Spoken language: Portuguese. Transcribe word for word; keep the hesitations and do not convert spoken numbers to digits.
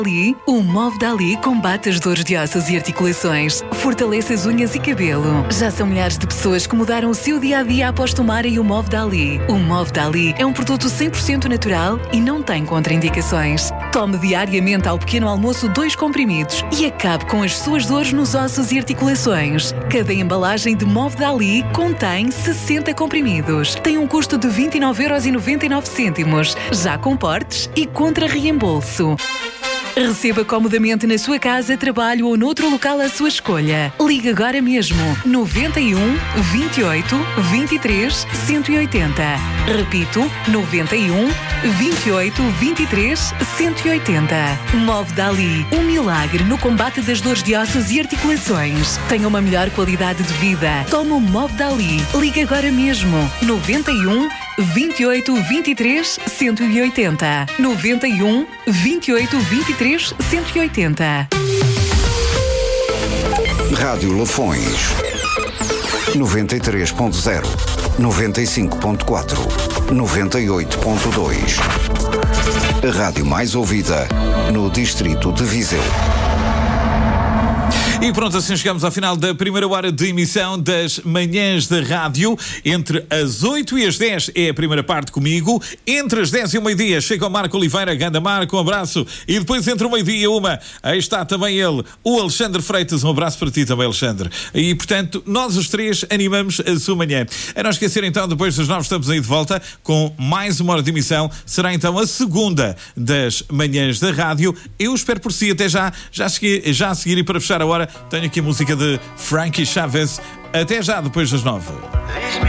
Dali, o Move Dali combate as dores de ossos e articulações, fortalece as unhas e cabelo. Já são milhares de pessoas que mudaram o seu dia-a-dia após tomarem o Move Dali. O Move Dali é um produto cem por cento natural e não tem contraindicações. Tome diariamente ao pequeno almoço dois comprimidos e acabe com as suas dores nos ossos e articulações. Cada embalagem de Move Dali contém sessenta comprimidos. Tem um custo de vinte e nove euros e noventa e nove cêntimos, já com portes e contra reembolso. Receba comodamente na sua casa, trabalho ou noutro local à sua escolha. Ligue agora mesmo noventa e um, vinte e oito, vinte e três, cento e oitenta. Repito, noventa e um, vinte e oito, vinte e três, cento e oitenta. Move Dali, um milagre no combate das dores de ossos e articulações. Tenha uma melhor qualidade de vida. Tome o Move Dali. Ligue agora mesmo noventa e um, vinte e oito, vinte e três, cento e oitenta. noventa e um, vinte e oito, vinte e três, cento e oitenta. Rádio Lafões noventa e três ponto zero, noventa e cinco ponto quatro, noventa e oito ponto dois. A rádio mais ouvida no distrito de Viseu. E pronto, assim chegamos ao final da primeira hora de emissão das Manhãs da Rádio. Entre as oito e as dez é a primeira parte comigo. Entre as dez e o meio-dia chega o Marco Oliveira. Ganda Marco, um abraço. E depois entre o meio-dia e uma, aí está também ele, o Alexandre Freitas. Um abraço para ti também, Alexandre. E portanto, nós os três animamos a sua manhã. A não esquecer então, depois das nove estamos aí de volta com mais uma hora de emissão. Será então a segunda das Manhãs da Rádio. Eu espero por si. Até já, já, cheguei, já a seguir e para fechar a hora tenho aqui a música de Frankie Chaves. Até já, depois das nove.